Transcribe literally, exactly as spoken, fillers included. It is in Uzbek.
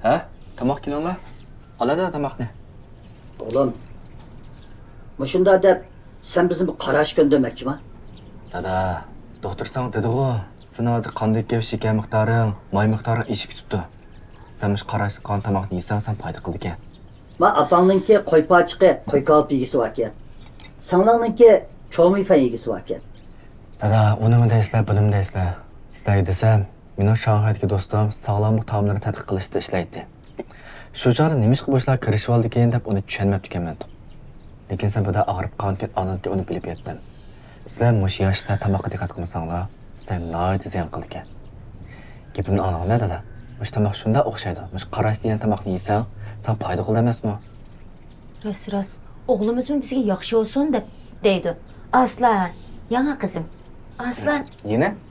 Ha? Tamoq kelinglar. Oladi tamoqni. Oğlum, mushunda deb sen bizni bir qarash göndermekçi mi? Dada, doktor san dedi-ku, sening hozir qondagi shakar miqdoring, moy miqdori eshib ketibdi. Sen mush qarashli qon tamoqni yesang, sen foyda qildi ekan. Ma apangninki qo'y pochiqi, qo'y kalp yegisi var ekan. Sanglangninki cho'mi fan yegisi var ekan. Dada, unimi deysizlar, bunimi deysizlar. Sizlarga desam, mening Shanxaydagi do'stim sog'lomlik taomlarini tadqiq qilishda ishlaydi. Shu chog'da nima ishga bu ishlar kirishib oldi ekan deb uni tushunmabdi ekanman. Lekin sen burada og'rib qolgan onamga uni bilib yetdim. Sizlar mush yoshda tamoqqa diqqat qilmasanglar, sizlar nihoyat ziyon qildi ekan. Gapimni anlanglar dada. Mush tamoq shunda o'xshaydi. Mush qarash degan tamoqni yesang, sen foyda qildi emasmi? Rost rost, o'g'limizmi bizga yaxshi olsun deb deydi. Aslan, yana qizim. Aslan. Yine?